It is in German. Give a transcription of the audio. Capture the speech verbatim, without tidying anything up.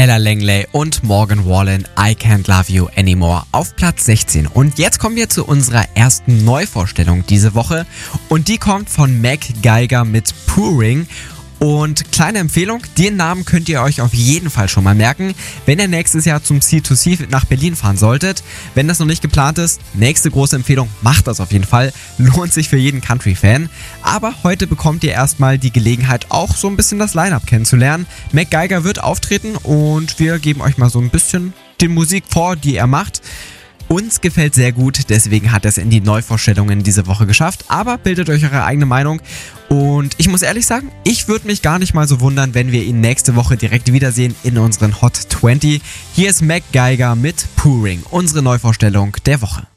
Ella Langley und Morgan Wallen, I Can't Love You Anymore auf Platz sechzehn. Und jetzt kommen wir zu unserer ersten Neuvorstellung diese Woche und die kommt von Mac Geiger mit Pouring. Und kleine Empfehlung, den Namen könnt ihr euch auf jeden Fall schon mal merken, wenn ihr nächstes Jahr zum C zwei C nach Berlin fahren solltet. Wenn das noch nicht geplant ist, nächste große Empfehlung, macht das auf jeden Fall. Lohnt sich für jeden Country-Fan. Aber heute bekommt ihr erstmal die Gelegenheit, auch so ein bisschen das Line-Up kennenzulernen. Mac Geiger wird auftreten und wir geben euch mal so ein bisschen die Musik vor, die er macht. Uns gefällt sehr gut, deswegen hat er es in die Neuvorstellungen diese Woche geschafft, aber bildet euch eure eigene Meinung und ich muss ehrlich sagen, ich würde mich gar nicht mal so wundern, wenn wir ihn nächste Woche direkt wiedersehen in unseren Hot zwanzig. Hier ist Mac Geiger mit Pouring, unsere Neuvorstellung der Woche.